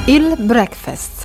Il breakfast.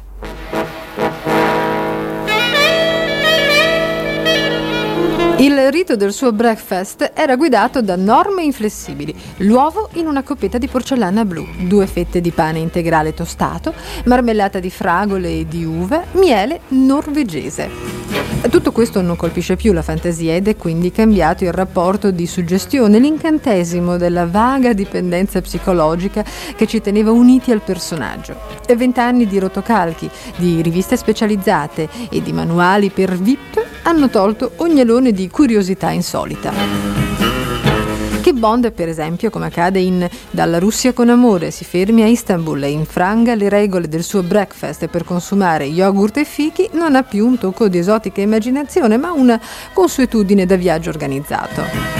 Il rito del suo breakfast era guidato da norme inflessibili: l'uovo in una coppetta di porcellana blu, 2 fette di pane integrale tostato, marmellata di fragole e di uva, miele norvegese. Tutto questo non colpisce più la fantasia ed è quindi cambiato il rapporto di suggestione, l'incantesimo della vaga dipendenza psicologica che ci teneva uniti al personaggio. 20 anni di rotocalchi, di riviste specializzate e di manuali per VIP hanno tolto ogni alone di curiosità insolita. Che Bond, per esempio, come accade in Dalla Russia con amore, si fermi a Istanbul e infranga le regole del suo breakfast per consumare yogurt e fichi, non ha più un tocco di esotica immaginazione, ma una consuetudine da viaggio organizzato.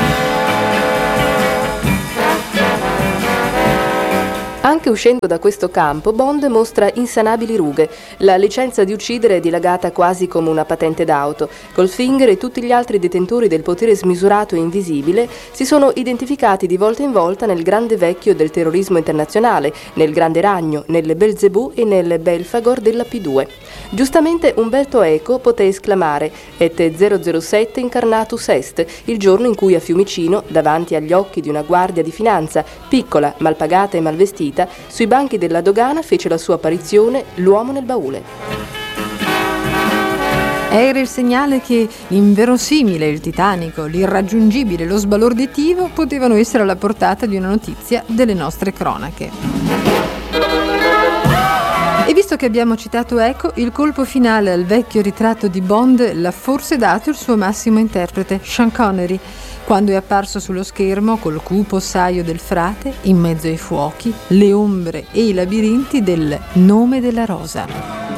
Anche uscendo da questo campo, Bond mostra insanabili rughe. La licenza di uccidere è dilagata quasi come una patente d'auto. Goldfinger e tutti gli altri detentori del potere smisurato e invisibile si sono identificati di volta in volta nel grande vecchio del terrorismo internazionale, nel grande ragno, nel Belzebù e nel Belfagor della P2. Giustamente Umberto Eco poté esclamare «Et 007 incarnatus est», il giorno in cui a Fiumicino, davanti agli occhi di una guardia di finanza, piccola, malpagata e malvestita, sui banchi della dogana fece la sua apparizione l'uomo nel baule. Era il segnale che l'inverosimile, il titanico, l'irraggiungibile, lo sbalorditivo potevano essere alla portata di una notizia delle nostre cronache. E visto che abbiamo citato Eco, il colpo finale al vecchio ritratto di Bond l'ha forse dato il suo massimo interprete, Sean Connery, quando è apparso sullo schermo col cupo saio del frate, in mezzo ai fuochi, le ombre e i labirinti del Nome della rosa.